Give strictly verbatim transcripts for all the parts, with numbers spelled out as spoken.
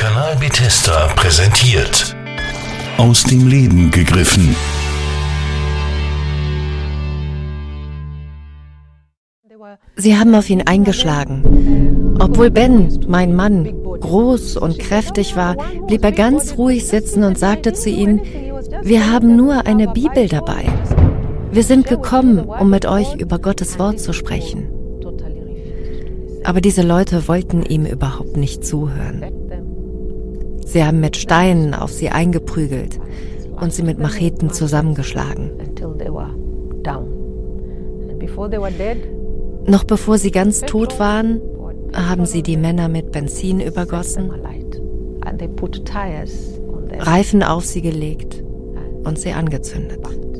Kanal Bethesda präsentiert. Aus dem Leben gegriffen. Sie haben auf ihn eingeschlagen. Obwohl Ben, mein Mann, groß und kräftig war, blieb er ganz ruhig sitzen und sagte zu ihnen: Wir haben nur eine Bibel dabei. Wir sind gekommen, um mit euch über Gottes Wort zu sprechen. Aber diese Leute wollten ihm überhaupt nicht zuhören. Sie haben mit Steinen auf sie eingeprügelt und sie mit Macheten zusammengeschlagen. Noch bevor sie ganz tot waren, haben sie die Männer mit Benzin übergossen, Reifen auf sie gelegt und sie angezündet.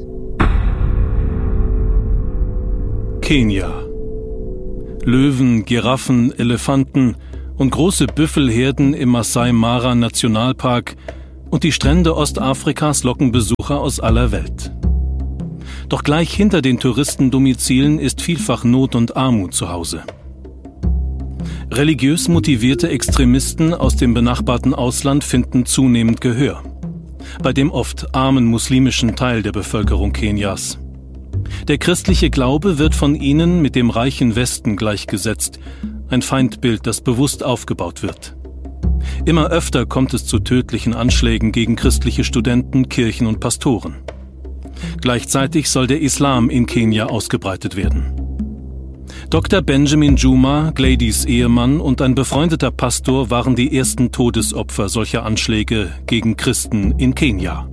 Kenia. Löwen, Giraffen, Elefanten und große Büffelherden im Masai Mara Nationalpark und die Strände Ostafrikas locken Besucher aus aller Welt. Doch gleich hinter den Touristendomizilen ist vielfach Not und Armut zu Hause. Religiös motivierte Extremisten aus dem benachbarten Ausland finden zunehmend Gehör. Bei dem oft armen muslimischen Teil der Bevölkerung Kenias. Der christliche Glaube wird von ihnen mit dem reichen Westen gleichgesetzt, ein Feindbild, das bewusst aufgebaut wird. Immer öfter kommt es zu tödlichen Anschlägen gegen christliche Studenten, Kirchen und Pastoren. Gleichzeitig soll der Islam in Kenia ausgebreitet werden. Doktor Benjamin Juma, Gladys Ehemann und ein befreundeter Pastor waren die ersten Todesopfer solcher Anschläge gegen Christen in Kenia.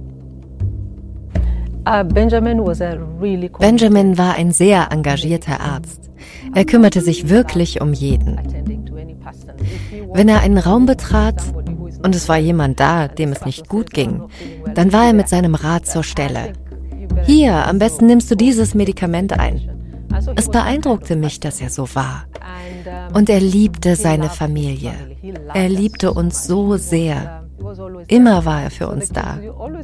Benjamin war ein sehr engagierter Arzt. Er kümmerte sich wirklich um jeden. Wenn er einen Raum betrat und es war jemand da, dem es nicht gut ging, dann war er mit seinem Rat zur Stelle. Hier, am besten nimmst du dieses Medikament ein. Es beeindruckte mich, dass er so war. Und er liebte seine Familie. Er liebte uns so sehr. Immer war er für uns da.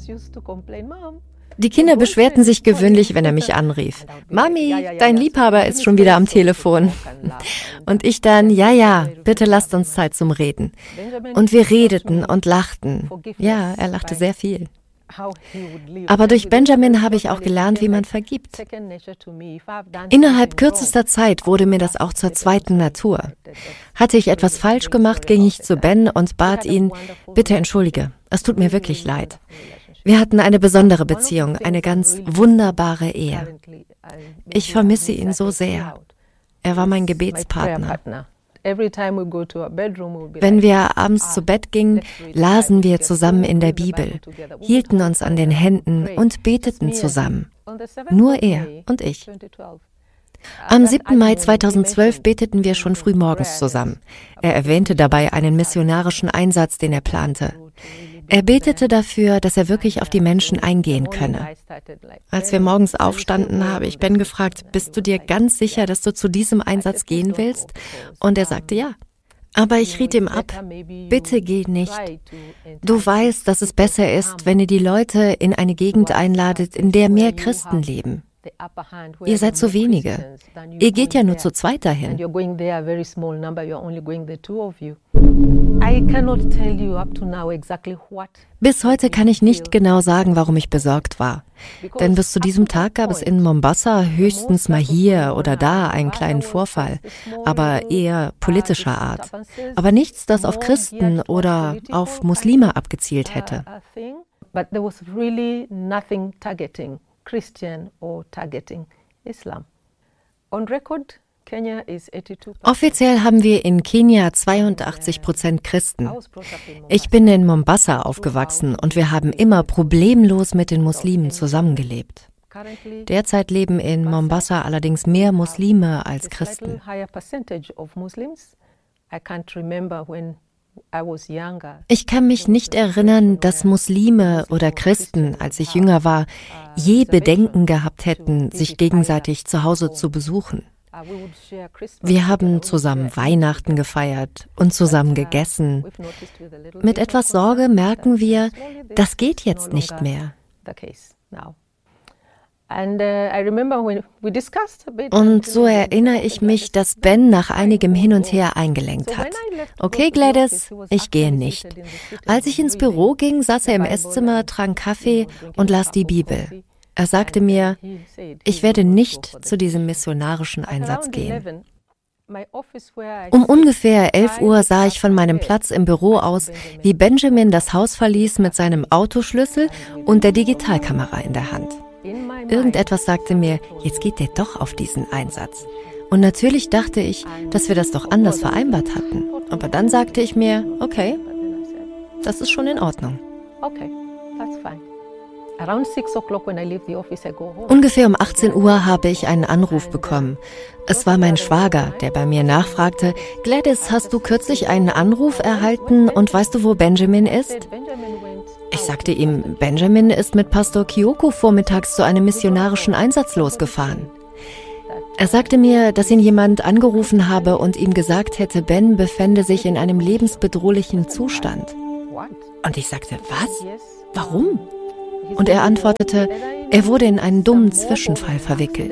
Die Kinder beschwerten sich gewöhnlich, wenn er mich anrief. Mami, dein Liebhaber ist schon wieder am Telefon. Und ich dann, ja, ja, bitte lasst uns Zeit zum Reden. Und wir redeten und lachten. Ja, er lachte sehr viel. Aber durch Benjamin habe ich auch gelernt, wie man vergibt. Innerhalb kürzester Zeit wurde mir das auch zur zweiten Natur. Hatte ich etwas falsch gemacht, ging ich zu Ben und bat ihn: Bitte entschuldige, es tut mir wirklich leid. Wir hatten eine besondere Beziehung, eine ganz wunderbare Ehe. Ich vermisse ihn so sehr. Er war mein Gebetspartner. Wenn wir abends zu Bett gingen, lasen wir zusammen in der Bibel, hielten uns an den Händen und beteten zusammen. Nur er und ich. Am siebten Mai zweitausendzwölf beteten wir schon früh morgens zusammen. Er erwähnte dabei einen missionarischen Einsatz, den er plante. Er betete dafür, dass er wirklich auf die Menschen eingehen könne. Als wir morgens aufstanden, habe ich Ben gefragt: Bist du dir ganz sicher, dass du zu diesem Einsatz gehen willst? Und er sagte ja. Aber ich riet ihm ab: Bitte geh nicht. Du weißt, dass es besser ist, wenn ihr die Leute in eine Gegend einladet, in der mehr Christen leben. Ihr seid so wenige. Ihr geht ja nur zu zweit dahin. Bis heute kann ich nicht genau sagen, warum ich besorgt war. Denn bis zu diesem Tag gab es in Mombasa höchstens mal hier oder da einen kleinen Vorfall, aber eher politischer Art. Aber nichts, das auf Christen oder auf Muslime abgezielt hätte. Christian or targeting Islam. On record, Kenya is eighty-two percent. Offiziell haben wir in Kenia zweiundachtzig Prozent Christen. Ich bin in Mombasa aufgewachsen und wir haben immer problemlos mit den Muslimen zusammengelebt. Derzeit leben in Mombasa allerdings mehr Muslime als Christen. Ich kann mich nicht erinnern, dass Muslime oder Christen, als ich jünger war, je Bedenken gehabt hätten, sich gegenseitig zu Hause zu besuchen. Wir haben zusammen Weihnachten gefeiert und zusammen gegessen. Mit etwas Sorge merken wir, das geht jetzt nicht mehr. Und so erinnere ich mich, dass Ben nach einigem Hin und Her eingelenkt hat. Okay, Gladys, ich gehe nicht. Als ich ins Büro ging, saß er im Esszimmer, trank Kaffee und las die Bibel. Er sagte mir, ich werde nicht zu diesem missionarischen Einsatz gehen. Um ungefähr elf Uhr sah ich von meinem Platz im Büro aus, wie Benjamin das Haus verließ mit seinem Autoschlüssel und der Digitalkamera in der Hand. Irgendetwas sagte mir, jetzt geht der doch auf diesen Einsatz. Und natürlich dachte ich, dass wir das doch anders vereinbart hatten. Aber dann sagte ich mir, okay, das ist schon in Ordnung. Ungefähr um achtzehn Uhr habe ich einen Anruf bekommen. Es war mein Schwager, der bei mir nachfragte, Gladys, hast du kürzlich einen Anruf erhalten und weißt du, wo Benjamin ist? Ich sagte ihm, Benjamin ist mit Pastor Kyoko vormittags zu einem missionarischen Einsatz losgefahren. Er sagte mir, dass ihn jemand angerufen habe und ihm gesagt hätte, Ben befände sich in einem lebensbedrohlichen Zustand. Und ich sagte, was? Warum? Und er antwortete, er wurde in einen dummen Zwischenfall verwickelt.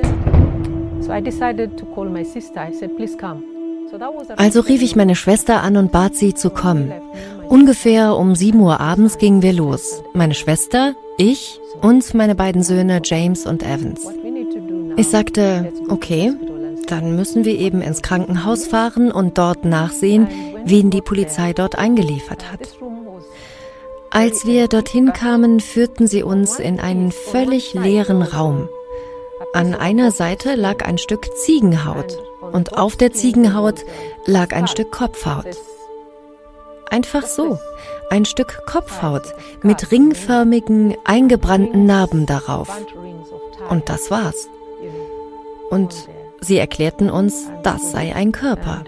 Also rief ich meine Schwester an und bat sie zu kommen. Ungefähr um sieben Uhr abends gingen wir los. Meine Schwester, ich und meine beiden Söhne James und Evans. Ich sagte, okay, dann müssen wir eben ins Krankenhaus fahren und dort nachsehen, wen die Polizei dort eingeliefert hat. Als wir dorthin kamen, führten sie uns in einen völlig leeren Raum. An einer Seite lag ein Stück Ziegenhaut und auf der Ziegenhaut lag ein Stück Kopfhaut. Einfach so, ein Stück Kopfhaut mit ringförmigen, eingebrannten Narben darauf. Und das war's. Und sie erklärten uns, das sei ein Körper.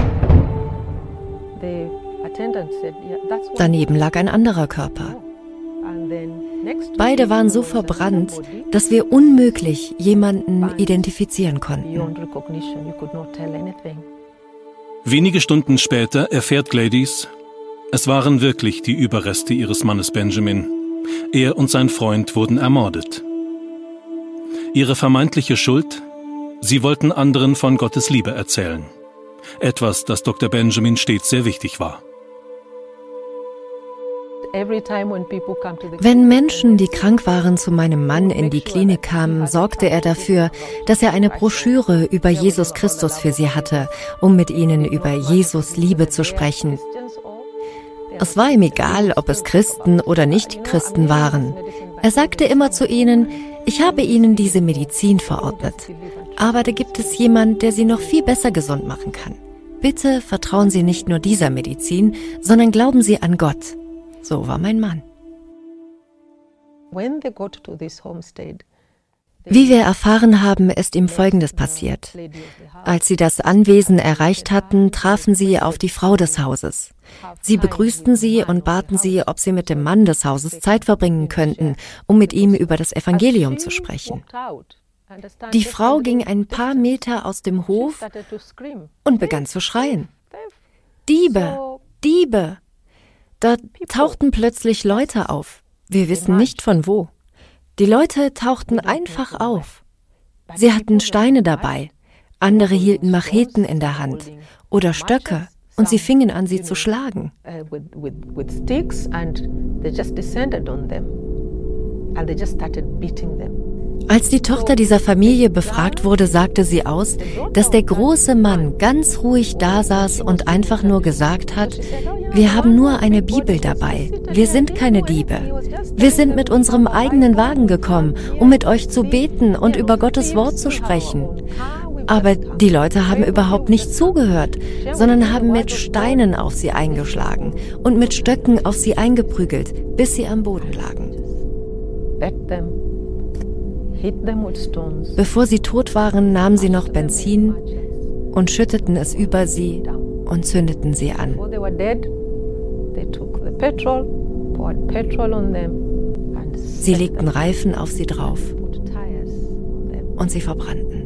Daneben lag ein anderer Körper. Beide waren so verbrannt, dass wir unmöglich jemanden identifizieren konnten. Wenige Stunden später erfährt Gladys, es waren wirklich die Überreste ihres Mannes Benjamin. Er und sein Freund wurden ermordet. Ihre vermeintliche Schuld? Sie wollten anderen von Gottes Liebe erzählen. Etwas, das Doktor Benjamin stets sehr wichtig war. Wenn Menschen, die krank waren, zu meinem Mann in die Klinik kamen, sorgte er dafür, dass er eine Broschüre über Jesus Christus für sie hatte, um mit ihnen über Jesus Liebe zu sprechen. Es war ihm egal, ob es Christen oder Nicht-Christen waren. Er sagte immer zu ihnen, ich habe ihnen diese Medizin verordnet, aber da gibt es jemand, der sie noch viel besser gesund machen kann. Bitte vertrauen Sie nicht nur dieser Medizin, sondern glauben Sie an Gott. So war mein Mann. Wie wir erfahren haben, ist ihm Folgendes passiert. Als sie das Anwesen erreicht hatten, trafen sie auf die Frau des Hauses. Sie begrüßten sie und baten sie, ob sie mit dem Mann des Hauses Zeit verbringen könnten, um mit ihm über das Evangelium zu sprechen. Die Frau ging ein paar Meter aus dem Hof und begann zu schreien. Diebe! Diebe! Da tauchten plötzlich Leute auf. Wir wissen nicht von wo. Die Leute tauchten einfach auf. Sie hatten Steine dabei, andere hielten Macheten in der Hand oder Stöcke und sie fingen an, sie zu schlagen. Als die Tochter dieser Familie befragt wurde, sagte sie aus, dass der große Mann ganz ruhig dasaß und einfach nur gesagt hat, wir haben nur eine Bibel dabei, wir sind keine Diebe. Wir sind mit unserem eigenen Wagen gekommen, um mit euch zu beten und über Gottes Wort zu sprechen. Aber die Leute haben überhaupt nicht zugehört, sondern haben mit Steinen auf sie eingeschlagen und mit Stöcken auf sie eingeprügelt, bis sie am Boden lagen. Bevor sie tot waren, nahmen sie noch Benzin und schütteten es über sie und zündeten sie an. Sie legten Reifen auf sie drauf und sie verbrannten.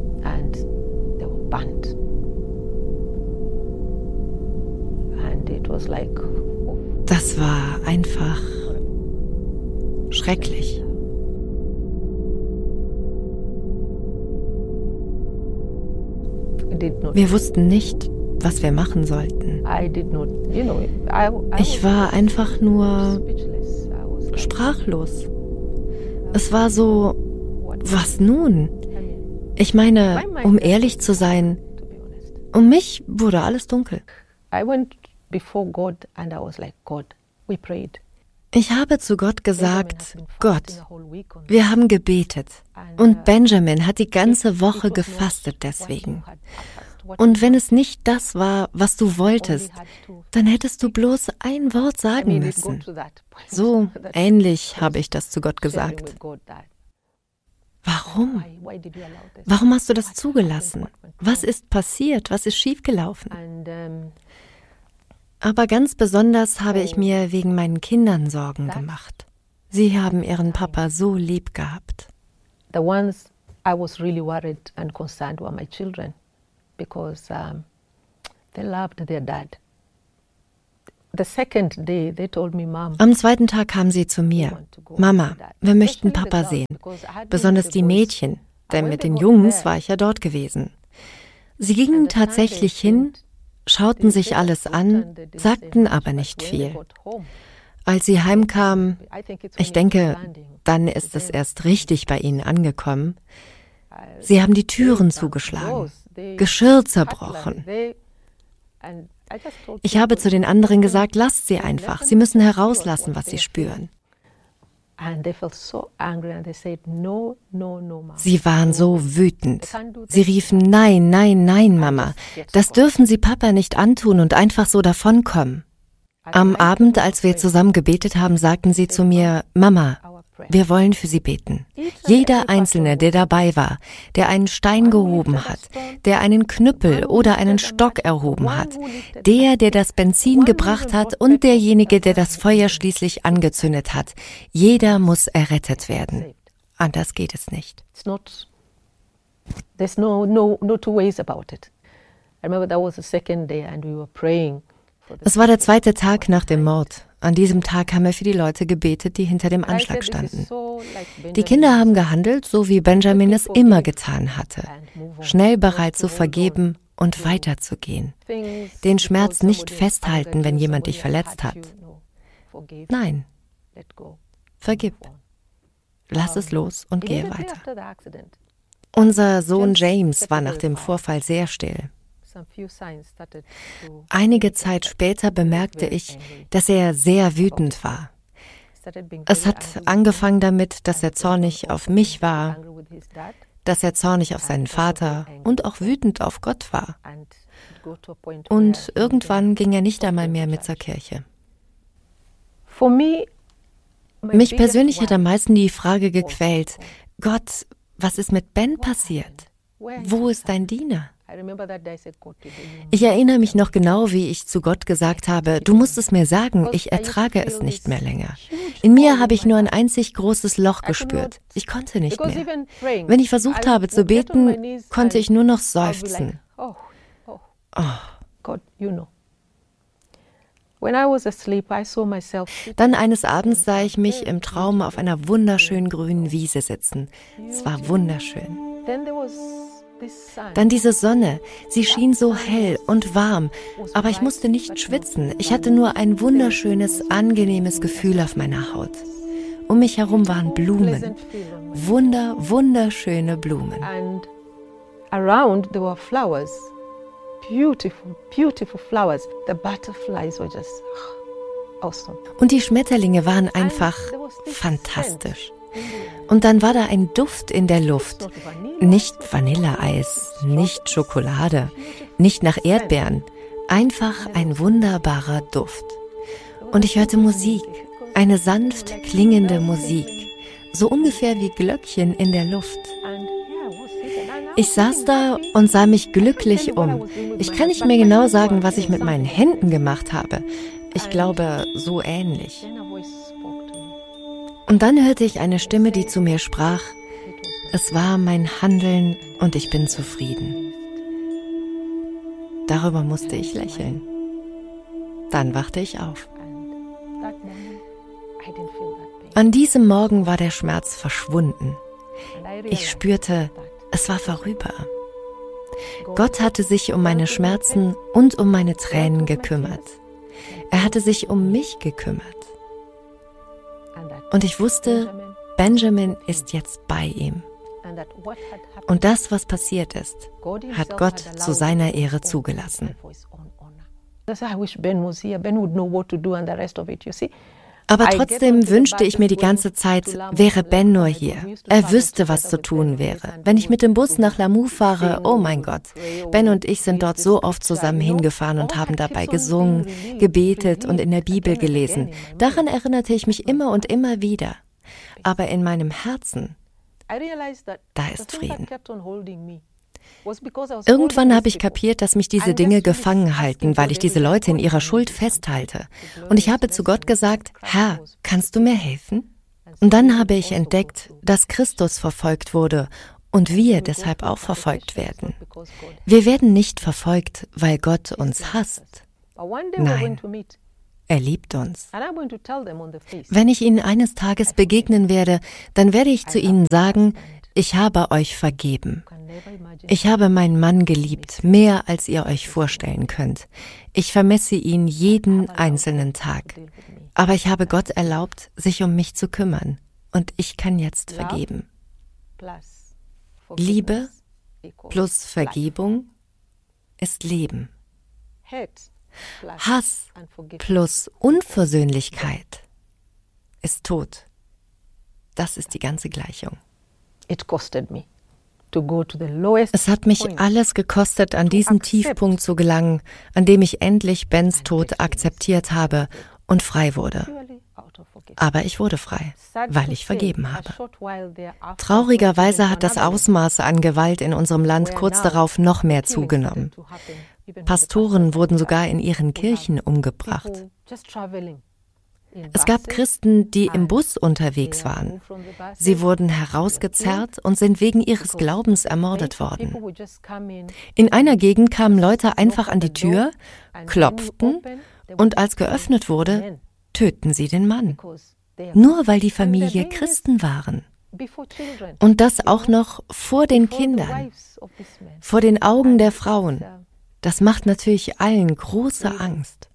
Das war einfach schrecklich. Wir wussten nicht, was wir machen sollten. Ich war einfach nur sprachlos. Es war so, was nun? Ich meine, um ehrlich zu sein, um mich wurde alles dunkel. Ich habe zu Gott gesagt, Gott, wir haben gebetet und Benjamin hat die ganze Woche gefastet deswegen. Und wenn es nicht das war, was du wolltest, dann hättest du bloß ein Wort sagen müssen. So ähnlich habe ich das zu Gott gesagt. Warum? Warum hast du das zugelassen? Was ist passiert? Was ist schiefgelaufen? Aber ganz besonders habe ich mir wegen meinen Kindern Sorgen gemacht. Sie haben ihren Papa so lieb gehabt. The ones I was really worried and concerned were my children, because um, they loved their dad. The second day they told me, Mom. Am zweiten Tag kamen sie zu mir. Mama, wir möchten Papa sehen. Besonders die Mädchen, denn mit den Jungs war ich ja dort gewesen. Sie gingen tatsächlich hin, schauten sich alles an, sagten aber nicht viel. Als sie heimkamen, ich denke, dann ist es erst richtig bei ihnen angekommen, sie haben die Türen zugeschlagen, Geschirr zerbrochen. Ich habe zu den anderen gesagt, lasst sie einfach, sie müssen herauslassen, was sie spüren. Sie waren so wütend. Sie riefen, nein, nein, nein, Mama, das dürfen Sie Papa nicht antun und einfach so davonkommen. Am Abend, als wir zusammen gebetet haben, sagten sie zu mir, Mama, wir wollen für Sie beten. Jeder Einzelne, der dabei war, der einen Stein gehoben hat, der einen Knüppel oder einen Stock erhoben hat, der, der das Benzin gebracht hat und derjenige, der das Feuer schließlich angezündet hat, jeder muss errettet werden. Anders geht es nicht. There's no, no, no two ways about it. I remember that was the second day and we were praying. Es war der zweite Tag nach dem Mord. An diesem Tag haben wir für die Leute gebetet, die hinter dem Anschlag standen. Die Kinder haben gehandelt, so wie Benjamin es immer getan hatte. Schnell bereit zu vergeben und weiterzugehen. Den Schmerz nicht festhalten, wenn jemand dich verletzt hat. Nein, vergib. Lass es los und gehe weiter. Unser Sohn James war nach dem Vorfall sehr still. Einige Zeit später bemerkte ich, dass er sehr wütend war. Es hat angefangen damit, dass er zornig auf mich war, dass er zornig auf seinen Vater und auch wütend auf Gott war. Und irgendwann ging er nicht einmal mehr mit zur Kirche. Mich persönlich hat am meisten die Frage gequält, Gott, was ist mit Ben passiert? Wo ist dein Diener? Ich erinnere mich noch genau, wie ich zu Gott gesagt habe, du musst es mir sagen, ich ertrage es nicht mehr länger. In mir habe ich nur ein einzig großes Loch gespürt. Ich konnte nicht mehr. Wenn ich versucht habe zu beten, konnte ich nur noch seufzen. Oh. Dann eines Abends sah ich mich im Traum auf einer wunderschönen grünen Wiese sitzen. Es war wunderschön. Dann diese Sonne, sie schien so hell und warm, aber ich musste nicht schwitzen. Ich hatte nur ein wunderschönes, angenehmes Gefühl auf meiner Haut. Um mich herum waren Blumen, wunder, wunderschöne Blumen. And around there were flowers, beautiful, beautiful flowers. The butterflies were just awesome. Und die Schmetterlinge waren einfach fantastisch. Und dann war da ein Duft in der Luft. Nicht Vanilleeis, nicht Schokolade, nicht nach Erdbeeren. Einfach ein wunderbarer Duft. Und ich hörte Musik, eine sanft klingende Musik, so ungefähr wie Glöckchen in der Luft. Ich saß da und sah mich glücklich um. Ich kann nicht mehr genau sagen, was ich mit meinen Händen gemacht habe. Ich glaube, so ähnlich. Und dann hörte ich eine Stimme, die zu mir sprach, es war mein Handeln und ich bin zufrieden. Darüber musste ich lächeln. Dann wachte ich auf. An diesem Morgen war der Schmerz verschwunden. Ich spürte, es war vorüber. Gott hatte sich um meine Schmerzen und um meine Tränen gekümmert. Er hatte sich um mich gekümmert. Und ich wusste, Benjamin ist jetzt bei ihm. Und das, was passiert ist, hat Gott zu seiner Ehre zugelassen. Aber trotzdem wünschte ich mir die ganze Zeit, wäre Ben nur hier. Er wüsste, was zu tun wäre. Wenn ich mit dem Bus nach Lamu fahre, oh mein Gott. Ben und ich sind dort so oft zusammen hingefahren und haben dabei gesungen, gebetet und in der Bibel gelesen. Daran erinnerte ich mich immer und immer wieder. Aber in meinem Herzen, da ist Frieden. Irgendwann habe ich kapiert, dass mich diese Dinge gefangen halten, weil ich diese Leute in ihrer Schuld festhalte. Und ich habe zu Gott gesagt, Herr, kannst du mir helfen? Und dann habe ich entdeckt, dass Christus verfolgt wurde und wir deshalb auch verfolgt werden. Wir werden nicht verfolgt, weil Gott uns hasst. Nein, er liebt uns. Wenn ich ihnen eines Tages begegnen werde, dann werde ich zu ihnen sagen, ich habe euch vergeben. Ich habe meinen Mann geliebt, mehr als ihr euch vorstellen könnt. Ich vermesse ihn jeden einzelnen Tag. Aber ich habe Gott erlaubt, sich um mich zu kümmern. Und ich kann jetzt vergeben. Liebe plus Vergebung ist Leben. Hass plus Unversöhnlichkeit ist Tod. Das ist die ganze Gleichung. Es hat mich alles gekostet, an diesen Tiefpunkt zu gelangen, an dem ich endlich Bens Tod akzeptiert habe und frei wurde. Aber ich wurde frei, weil ich vergeben habe. Traurigerweise hat das Ausmaß an Gewalt in unserem Land kurz darauf noch mehr zugenommen. Pastoren wurden sogar in ihren Kirchen umgebracht. Es gab Christen, die im Bus unterwegs waren. Sie wurden herausgezerrt und sind wegen ihres Glaubens ermordet worden. In einer Gegend kamen Leute einfach an die Tür, klopften und als geöffnet wurde, töten sie den Mann. Nur weil die Familie Christen waren. Und das auch noch vor den Kindern, vor den Augen der Frauen. Das macht natürlich allen große Angst.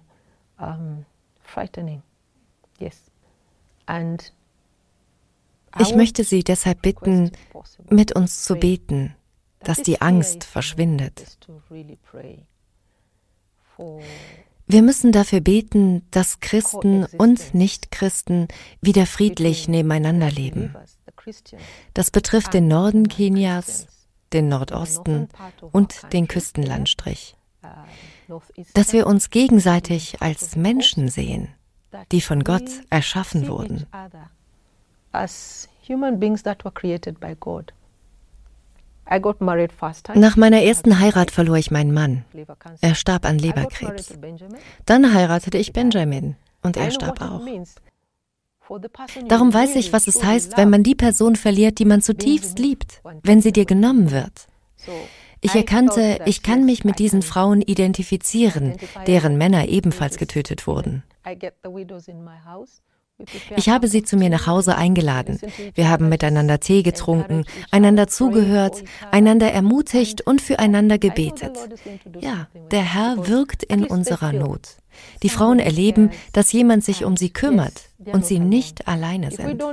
Ich möchte Sie deshalb bitten, mit uns zu beten, dass die Angst verschwindet. Wir müssen dafür beten, dass Christen und Nichtchristen wieder friedlich nebeneinander leben. Das betrifft den Norden Kenias, den Nordosten und den Küstenlandstrich. Dass wir uns gegenseitig als Menschen sehen, die von Gott erschaffen wurden. Nach meiner ersten Heirat verlor ich meinen Mann. Er starb an Leberkrebs. Dann heiratete ich Benjamin und er starb auch. Darum weiß ich, was es heißt, wenn man die Person verliert, die man zutiefst liebt, wenn sie dir genommen wird. Ich erkannte, ich kann mich mit diesen Frauen identifizieren, deren Männer ebenfalls getötet wurden. Ich habe sie zu mir nach Hause eingeladen. Wir haben miteinander Tee getrunken, einander zugehört, einander ermutigt und füreinander gebetet. Ja, der Herr wirkt in unserer Not. Die Frauen erleben, dass jemand sich um sie kümmert und sie nicht alleine sind.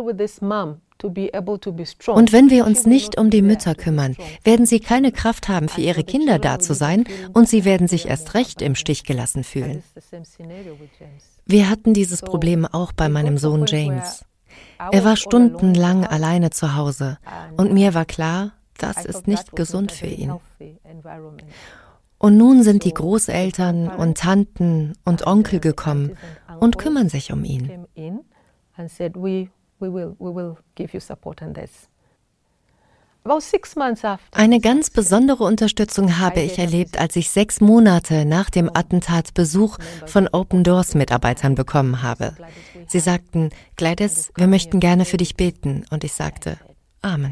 Und wenn wir uns nicht um die Mütter kümmern, werden sie keine Kraft haben, für ihre Kinder da zu sein, und sie werden sich erst recht im Stich gelassen fühlen. Wir hatten dieses Problem auch bei meinem Sohn James. Er war stundenlang alleine zu Hause und mir war klar, das ist nicht gesund für ihn. Und nun sind die Großeltern und Tanten und Onkel gekommen und kümmern sich um ihn. Eine ganz besondere Unterstützung habe ich erlebt, als ich sechs Monate nach dem Attentat Besuch von Open Doors Mitarbeitern bekommen habe. Sie sagten, Gladys, wir möchten gerne für dich beten. Und ich sagte, Amen.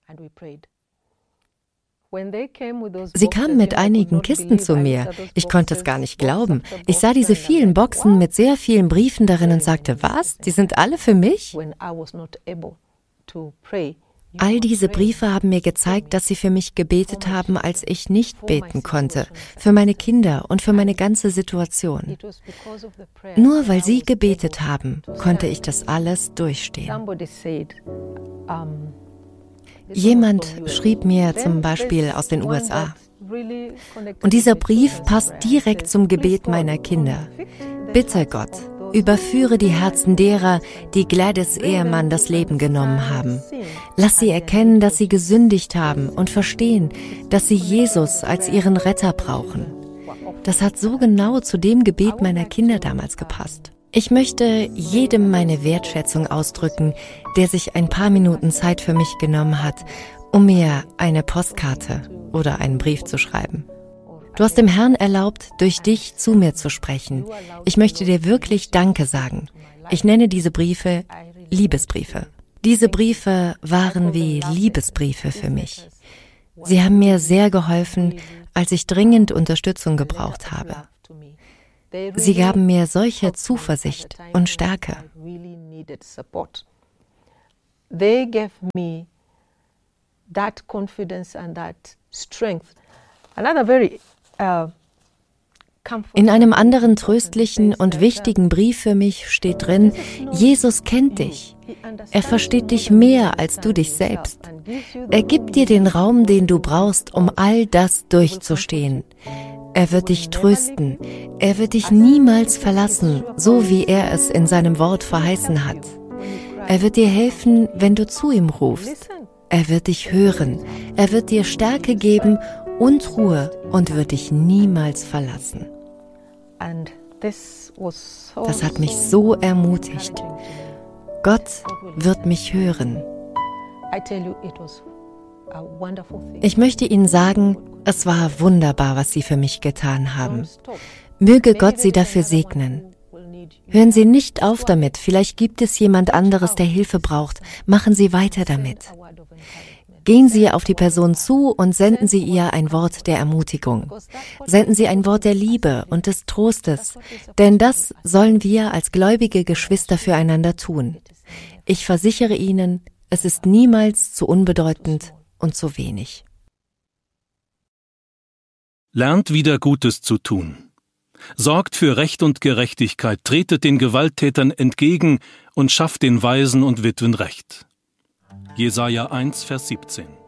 Sie kamen mit einigen Kisten zu mir. Ich konnte es gar nicht glauben. Ich sah diese vielen Boxen mit sehr vielen Briefen darin und sagte, was? Die sind alle für mich? All diese Briefe haben mir gezeigt, dass sie für mich gebetet haben, als ich nicht beten konnte, für meine Kinder und für meine ganze Situation. Nur weil sie gebetet haben, konnte ich das alles durchstehen. Jemand schrieb mir zum Beispiel aus den U S A. Und dieser Brief passt direkt zum Gebet meiner Kinder. Bitte Gott, überführe die Herzen derer, die Gladys Ehemann das Leben genommen haben. Lass sie erkennen, dass sie gesündigt haben und verstehen, dass sie Jesus als ihren Retter brauchen. Das hat so genau zu dem Gebet meiner Kinder damals gepasst. Ich möchte jedem meine Wertschätzung ausdrücken, der sich ein paar Minuten Zeit für mich genommen hat, um mir eine Postkarte oder einen Brief zu schreiben. Du hast dem Herrn erlaubt, durch dich zu mir zu sprechen. Ich möchte dir wirklich Danke sagen. Ich nenne diese Briefe Liebesbriefe. Diese Briefe waren wie Liebesbriefe für mich. Sie haben mir sehr geholfen, als ich dringend Unterstützung gebraucht habe. Sie gaben mir solche Zuversicht und Stärke. They gave me that confidence and that strength. Another very uh, In einem anderen tröstlichen und wichtigen Brief für mich steht drin: Jesus kennt dich. Er versteht dich mehr als du dich selbst. Er gibt dir den Raum, den du brauchst, um all das durchzustehen. Er wird dich trösten. Er wird dich niemals verlassen, so wie er es in seinem Wort verheißen hat. Er wird dir helfen, wenn du zu ihm rufst. Er wird dich hören. Er wird dir Stärke geben und Ruhe und wird dich niemals verlassen. Das hat mich so ermutigt. Gott wird mich hören. Ich möchte Ihnen sagen, es war wunderbar, was Sie für mich getan haben. Möge Gott Sie dafür segnen. Hören Sie nicht auf damit, vielleicht gibt es jemand anderes, der Hilfe braucht. Machen Sie weiter damit. Gehen Sie auf die Person zu und senden Sie ihr ein Wort der Ermutigung. Senden Sie ein Wort der Liebe und des Trostes, denn das sollen wir als gläubige Geschwister füreinander tun. Ich versichere Ihnen, es ist niemals zu unbedeutend und zu wenig. Lernt wieder Gutes zu tun. Sorgt für Recht und Gerechtigkeit, tretet den Gewalttätern entgegen und schafft den Waisen und Witwen Recht. Jesaja eins, Vers siebzehn.